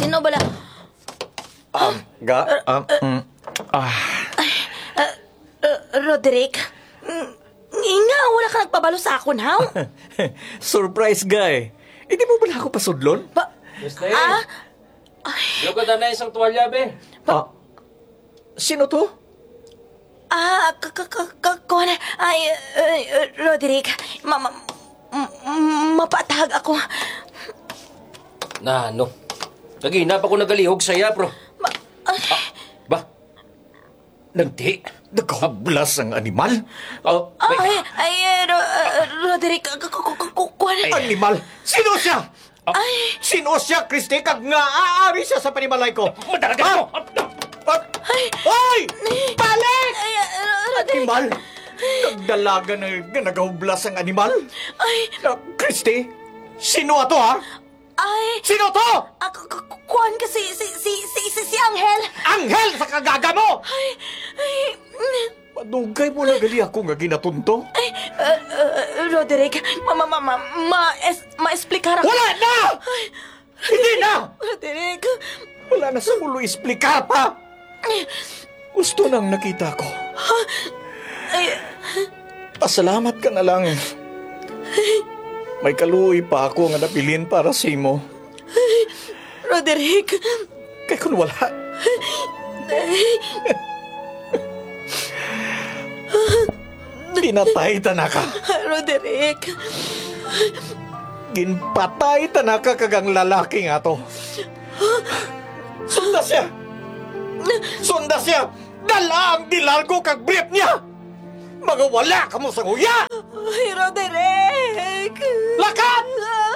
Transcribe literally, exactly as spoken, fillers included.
Ano bala? Um, ga, um, mm, ah, Uh, Roderick? Mm, Nga, wala ka nagpabalo sa akon, haw? surprise guy. Hindi mo ba ako pasudlon? Ba? Gusto Ah? Yung ka na isang tuwalya, be. Ah, sino to? Ah, k- k- k- k- kuwan, ay, uh, uh, Roderick, ma, ma, m- mapatag ako. Na, ano? Nagina pa ko nagalihog saya, bro. Ma, ay, Ba? Nagdi? Nagkablas ang animal? Oh, wait. ay, ay, uh, Ro- uh, Roderick, k- k- k- k- kuwan, Animal? Sino siya? ay, Sino siya, Christy? Kag nga aari siya sa panimalay ko. Madalaga mo! Ah, Hoy! Balik! ay, uh, Roderick, Animal? Nagdalaga na nagahublas ang animal? ay, Ah, Christy? Sino ato, ha? ay, Sino to? ah, k- k- kuwan kasi, si, si, si, si, si Angel. Anghel sa kagaga mo! Ay, ay, mm, Madugay mo na gali ako nga ginatunto. ay, uh, uh, Roderick, ma, ma, ma, ma, ma, es, ma-explicar ako. Wala na! Hindi na! Roderick, Wala na sa mulo explicar pa! Gusto nang nakita ko. ay, Pasalamat ka na lang. May kaluoy pa ako nga napilin para sa imo. Roderick, Kaya kung wala, pinatay ta na ka. Roderick, Ginpatay ta na ka kagang lalaki nga to. Sunda siya! Sunda siya! Dala ang dilargo kag brief niya! Mga wala ka mo sa nguya! ay, Roderick. Lakat!